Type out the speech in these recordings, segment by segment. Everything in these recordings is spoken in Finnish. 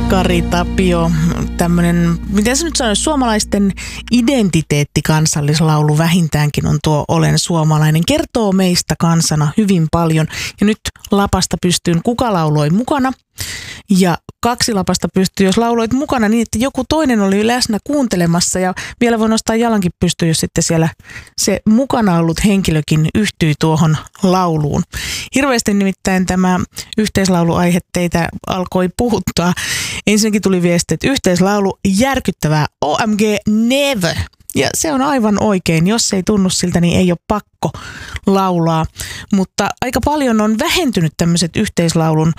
Kari Tapio, tämmöinen, miten se nyt sanoisi, suomalaisten identiteettikansallislaulu vähintäänkin on tuo Olen suomalainen. Kertoo meistä kansana hyvin paljon. Ja nyt Lapasta pystyyn kuka lauloi mukana. Ja 2 Lapasta pystyy, jos lauloit mukana niin, että joku toinen oli läsnä kuuntelemassa ja vielä voi nostaa jalankin pystyyn, jos sitten siellä se mukana ollut henkilökin yhtyi tuohon lauluun. Hirveästi nimittäin tämä yhteislauluaihe teitä alkoi puhuttaa. Ensinnäkin tuli viesti, että yhteislaulu järkyttävää, OMG never. Ja se on aivan oikein. Jos ei tunnu siltä, niin ei ole pakko laulaa. Mutta aika paljon on vähentynyt tämmöiset yhteislaulun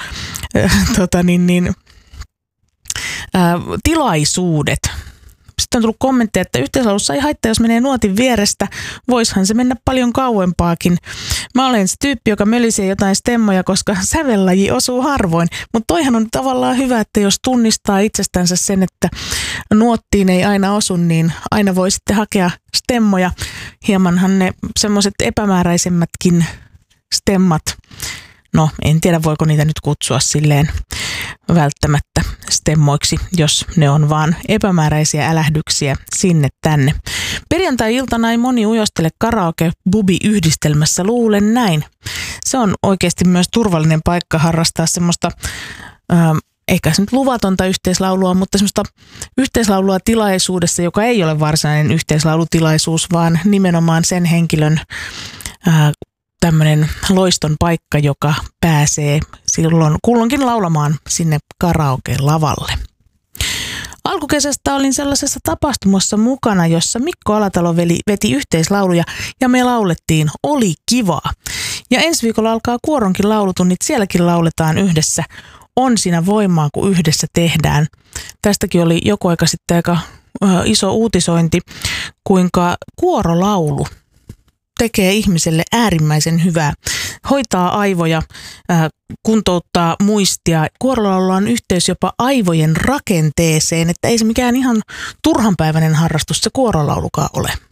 tilaisuudet. Sitten on tullut kommentteja, että yhteislaulussa ei haittaa, jos menee nuotin vierestä. Voishan se mennä paljon kauempaakin. Mä olen se tyyppi, joka mölisee jotain stemmoja, koska sävellaji osuu harvoin. Mutta toihan on tavallaan hyvä, että jos tunnistaa itsestänsä sen, että nuottiin ei aina osu, niin aina voi sitten hakea stemmoja. Hiemanhan ne semmoiset epämääräisemmätkin stemmat. No, en tiedä voiko niitä nyt kutsua silleen välttämättä stemmoiksi, jos ne on vaan epämääräisiä älähdyksiä sinne tänne. Perjantai-iltana ei moni ujostele karaoke-bubi-yhdistelmässä, luulen näin. Se on oikeasti myös turvallinen paikka harrastaa semmoista, ehkä se nyt luvatonta yhteislaulua, mutta semmoista yhteislaulua tilaisuudessa, joka ei ole varsinainen yhteislaulutilaisuus, vaan nimenomaan sen henkilön tämmöinen loiston paikka, joka pääsee silloin kulloinkin laulamaan sinne karaoke-lavalle. Alkukesästä olin sellaisessa tapahtumassa mukana, jossa Mikko Alatalo veti yhteislauluja ja me laulettiin. Oli kivaa. Ja ensi viikolla alkaa Kuoronkin laulutunnit. Sielläkin lauletaan yhdessä. On siinä voimaa, kun yhdessä tehdään. Tästäkin oli joku aika sitten aika iso uutisointi, kuinka kuorolaulu tekee ihmiselle äärimmäisen hyvää. Hoitaa aivoja, kuntouttaa muistia. Kuorolaululla on yhteys jopa aivojen rakenteeseen, että ei se mikään ihan turhanpäiväinen harrastus se kuorolaulukaan ole.